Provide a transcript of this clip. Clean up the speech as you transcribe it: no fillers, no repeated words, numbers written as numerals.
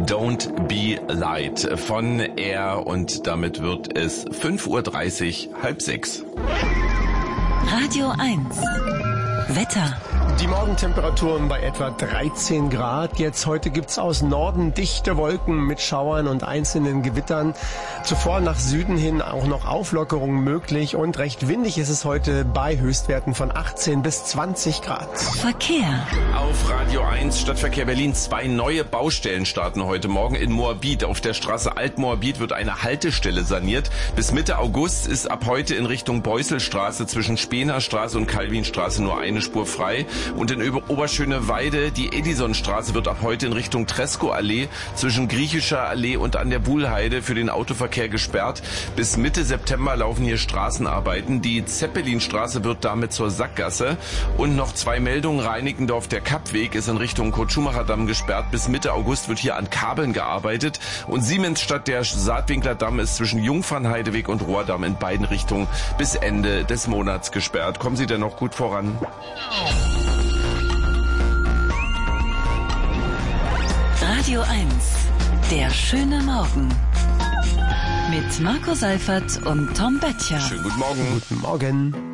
Don't Be Light von Air und damit wird es 5:30 Uhr, 5:30. Radio 1. Wetter. Die Morgentemperaturen bei etwa 13 Grad. Jetzt heute gibt's aus Norden dichte Wolken mit Schauern und einzelnen Gewittern. Zuvor nach Süden hin auch noch Auflockerungen möglich und recht windig ist es heute bei Höchstwerten von 18 bis 20 Grad. Verkehr. Auf Radio 1 Stadtverkehr Berlin 2 neue Baustellen starten heute Morgen in Moabit. Auf der Straße Alt-Moabit wird eine Haltestelle saniert. Bis Mitte August ist ab heute in Richtung Beusselstraße zwischen Spenerstraße und Calvinstraße nur eine Spur frei. Und in Oberschöneweide, die Edisonstraße wird ab heute in Richtung Tresco-Allee zwischen Griechischer Allee und an der Buhlheide für den Autoverkehr gesperrt. Bis Mitte September laufen hier Straßenarbeiten. Die Zeppelinstraße wird damit zur Sackgasse. Und noch 2 Meldungen. Reinickendorf, der Kappweg ist in Richtung Kurt-Schumacher-Damm gesperrt. Bis Mitte August wird hier an Kabeln gearbeitet. Und Siemensstadt, der Saatwinkler-Damm ist zwischen Jungfernheideweg und Rohrdamm in beiden Richtungen bis Ende des Monats gesperrt. Kommen Sie denn noch gut voran? Radio 1. Der schöne Morgen. Mit Marco Seifert und Tom Böttcher. Schönen guten Morgen. Guten Morgen.